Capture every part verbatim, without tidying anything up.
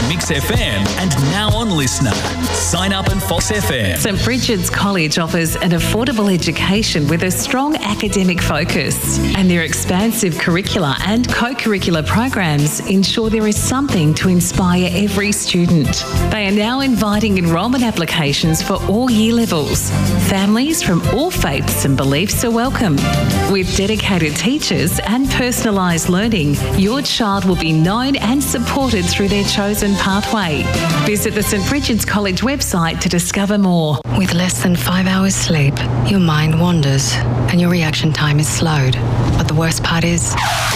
Mix F M and now on Listener. Sign up and Fox F M. St Bridget's College offers an affordable education with a strong academic focus, and their expansive curricula and co-curricular programs ensure there is something to inspire every student. They are now inviting enrolment applications for all year levels. Families from all faiths and beliefs are welcome. With dedicated teachers and personalised learning, your child will be known and supported through their chosen pathway. Visit the St Bridget's College website to discover more. With less than five hours sleep, your mind wanders and your reaction time is slowed. But the worst part is,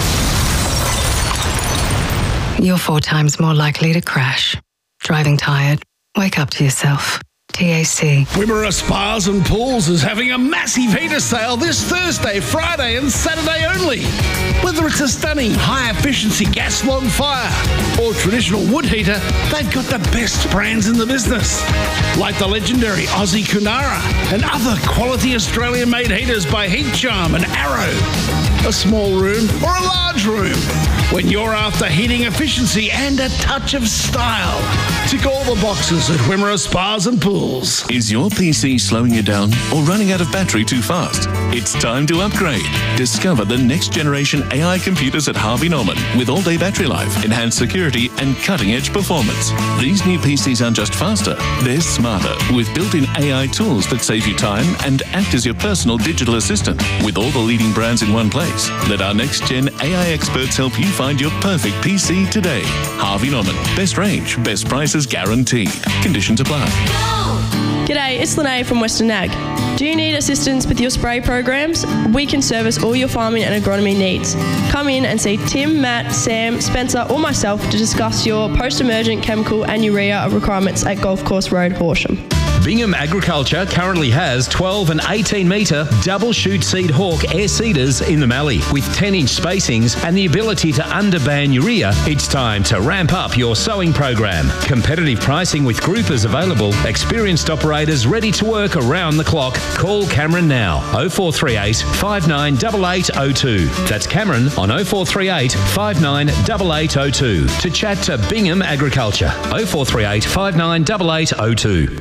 you're four times more likely to crash. Driving tired? Wake up to yourself. T A C. Wimmera Spas and Pools is having a massive heater sale this Thursday, Friday and Saturday only. Whether it's a stunning high-efficiency gas log fire or traditional wood heater, they've got the best brands in the business. Like the legendary Aussie Kunara and other quality Australian-made heaters by Heat Charm and Arrow. A small room or a large room. When you're after heating efficiency and a touch of style, tick all the boxes at Wimmera Spas and Pools. Is your P C slowing you down or running out of battery too fast? It's time to upgrade. Discover the next generation A I computers at Harvey Norman with all-day battery life, enhanced security and cutting-edge performance. These new P Cs aren't just faster, they're smarter with built-in A I tools that save you time and act as your personal digital assistant with all the leading brands in one place. Let our next-gen A I experts help you find your perfect P C today. Harvey Norman. Best range, best prices guaranteed. Conditions apply. G'day, it's Lene from Western Ag. Do you need assistance with your spray programs? We can service all your farming and agronomy needs. Come in and see Tim, Matt, Sam, Spencer or myself to discuss your post-emergent chemical and urea requirements at Golf Course Road, Horsham. Bingham Agriculture currently has twelve and eighteen metre double chute seed hawk air seeders in the Mallee. With ten inch spacings and the ability to underban urea, it's time to ramp up your sowing program. Competitive pricing with groupers available, experienced operators ready to work around the clock. Call Cameron now, oh four three eight, five nine eight eight oh two. That's Cameron on oh four three eight, five nine eight eight oh two to chat to Bingham Agriculture, oh four three eight, five nine eight eight oh two.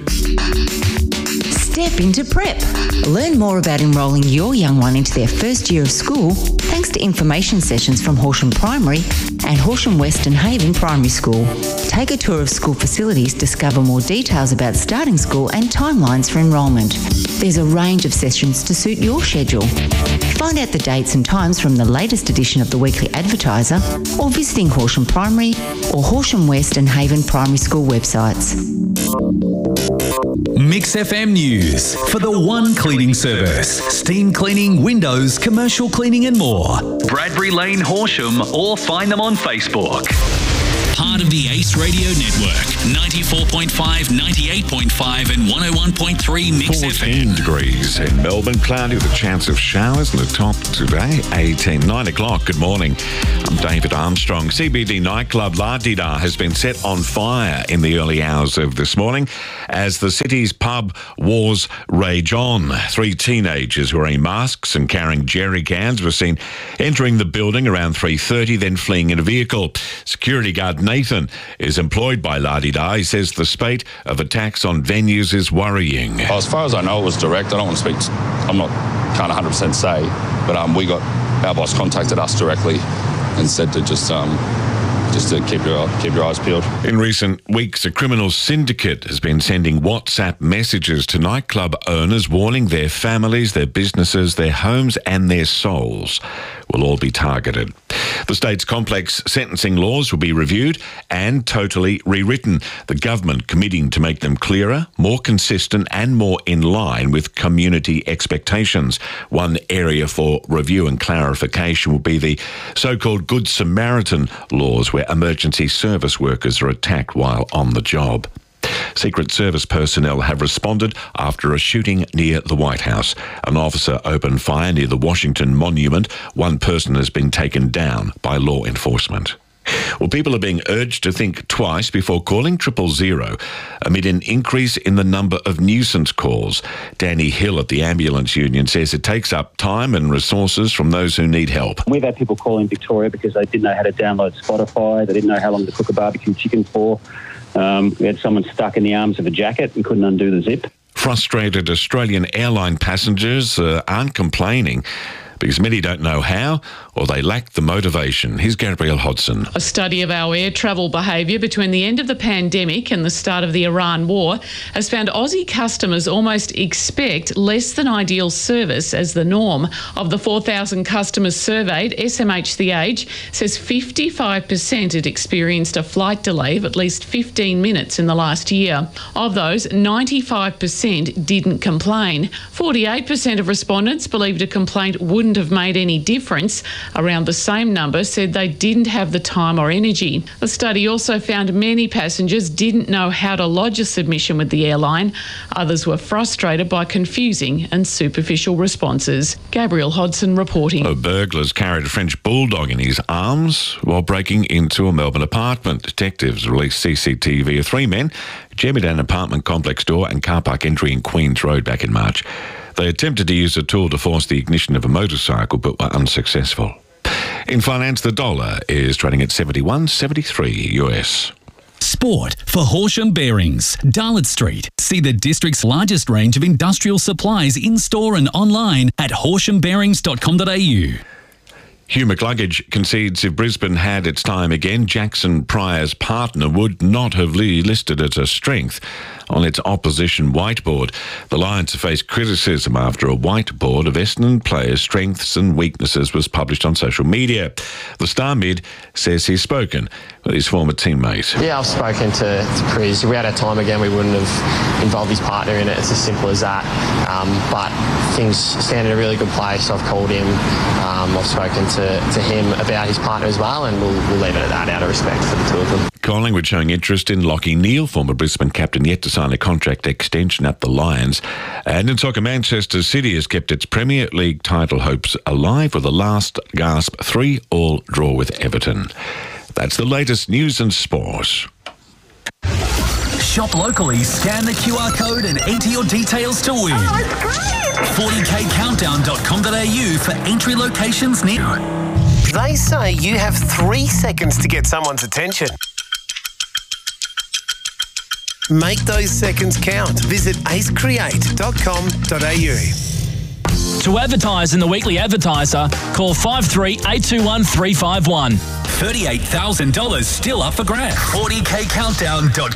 Step into prep. Learn more about enrolling your young one into their first year of school thanks to information sessions from Horsham Primary and Horsham West and Haven Primary School. Take a tour of school facilities, discover more details about starting school and timelines for enrolment. There's a range of sessions to suit your schedule. Find out the dates and times from the latest edition of the Weekly Advertiser or visiting Horsham Primary or Horsham West and Haven Primary School websites. Mix F M News for the One Cleaning Service. Steam cleaning, windows, commercial cleaning and more. Bradbury Lane, Horsham, or find them on Facebook. Part of the Ace Radio Network. ninety-four point five, ninety-eight point five and one oh one point three Mix F M. fourteen degrees in Melbourne. Cloudy with a chance of showers in the top today. eighteen. nine o'clock. Good morning. I'm David Armstrong. C B D nightclub La Di Da has been set on fire in the early hours of this morning as the city's pub wars rage on. Three teenagers wearing masks and carrying jerry cans were seen entering the building around three thirty, then fleeing in a vehicle. Security guard Nathan is employed by La Di Da. He says the spate of attacks on venues is worrying. As far as I know, it was direct. I don't want to speak, I'm not, can't one hundred percent say, but um, we got, our boss contacted us directly and said to just um, just to keep your keep your eyes peeled. In recent weeks, a criminal syndicate has been sending WhatsApp messages to nightclub owners warning their families, their businesses, their homes and their souls will all be targeted. The state's complex sentencing laws will be reviewed and totally rewritten, the government committing to make them clearer, more consistent and more in line with community expectations. One area for review and clarification will be the so-called Good Samaritan laws, where emergency service workers are attacked while on the job. Secret Service personnel have responded after a shooting near the White House. An officer opened fire near the Washington Monument. One person has been taken down by law enforcement. Well, people are being urged to think twice before calling triple zero amid an increase in the number of nuisance calls. Danny Hill at the Ambulance Union says it takes up time and resources from those who need help. We've had people calling Victoria because they didn't know how to download Spotify, they didn't know how long to cook a barbecue chicken for. Um, we had someone stuck in the arms of a jacket and couldn't undo the zip. Frustrated Australian airline passengers uh, aren't complaining because many don't know how or they lack the motivation. Here's Gabrielle Hodson. A study of our air travel behaviour between the end of the pandemic and the start of the Iran war has found Aussie customers almost expect less than ideal service as the norm. Of the four thousand customers surveyed, S M H The Age says fifty-five percent had experienced a flight delay of at least fifteen minutes in the last year. Of those, ninety-five percent didn't complain. forty-eight percent of respondents believed a complaint wouldn't have made any difference. Around the same number said they didn't have the time or energy. The study also found many passengers didn't know how to lodge a submission with the airline. Others were frustrated by confusing and superficial responses. Gabrielle Hodson reporting. A burglar's carried a French bulldog in his arms while breaking into a Melbourne apartment. Detectives released C C T V of three men jammed an apartment complex door and car park entry in Queens Road back in March. They attempted to use a tool to force the ignition of a motorcycle but were unsuccessful. In finance, the dollar is trading at seventy-one seventy-three U S. Sport for Horsham Bearings, Darlot Street. See the district's largest range of industrial supplies in-store and online at horsham bearings dot com dot a u. Hugh McCluggage concedes if Brisbane had its time again, Jackson Pryor's partner would not have listed it as strength on its opposition whiteboard. The Lions have faced criticism after a whiteboard of Essendon players' strengths and weaknesses was published on social media. The star mid says he's spoken with his former teammate. Yeah, I've spoken to, to Chris. If we had our time again, we wouldn't have involved his partner in it. It's as simple as that. Um, but things stand in a really good place. I've called him. Um, I've spoken to, to him about his partner as well, and we'll, we'll leave it at that out of respect for the two of them. Collingwood showing interest in Lachie Neale, former Brisbane captain, yet to sign a contract extension at the Lions. And in soccer, Manchester City has kept its Premier League title hopes alive with a last gasp three-all draw with Everton. That's the latest news and sport. Shop locally, scan the Q R code and enter your details to win. Oh, it's great! forty k countdown dot com dot a u for entry locations near. They say you have three seconds to get someone's attention. Make those seconds count. Visit ace create dot com dot a u. To advertise in the Weekly Advertiser, call five three eight two one three five one. thirty-eight thousand dollars still up for grabs. forty k countdown dot com